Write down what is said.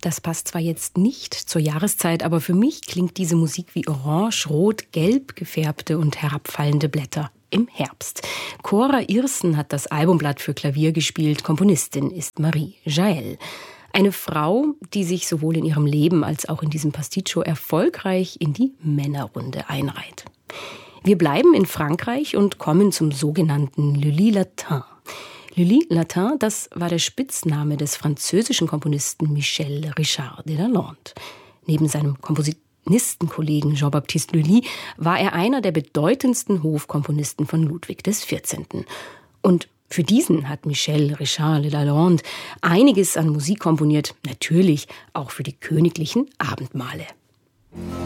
Das passt zwar jetzt nicht zur Jahreszeit, aber für mich klingt diese Musik wie orange, rot, gelb gefärbte und herabfallende Blätter im Herbst. Cora Irsen hat das Albumblatt für Klavier gespielt. Komponistin ist Marie Jaël. Eine Frau, die sich sowohl in ihrem Leben als auch in diesem Pasticcio erfolgreich in die Männerrunde einreiht. Wir bleiben in Frankreich und kommen zum sogenannten Lully Latin. Lully Latin, das war der Spitzname des französischen Komponisten Michel Richard de Lalande. Neben seinem Komponistenkollegen Jean-Baptiste Lully war er einer der bedeutendsten Hofkomponisten von Ludwig XIV. Und für diesen hat Michel Richard de Lalande einiges an Musik komponiert, natürlich auch für die königlichen Abendmahle.